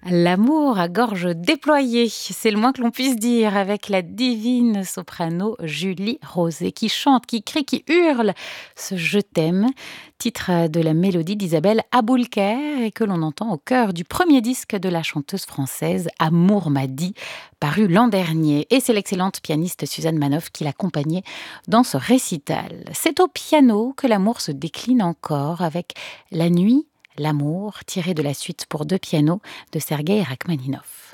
L'amour à gorge déployée, c'est le moins que l'on puisse dire, avec la divine soprano Julie Rosé, qui chante, qui crie, qui hurle ce Je t'aime, titre de la mélodie d'Isabelle Aboulker et que l'on entend au cœur du premier disque de la chanteuse française Amour m'a dit, paru l'an dernier. Et c'est l'excellente pianiste Suzanne Manoff qui l'accompagnait dans ce récital. C'est au piano que l'amour se décline encore avec La nuit, l'amour, tiré de la suite pour deux pianos de Sergueï Rachmaninov.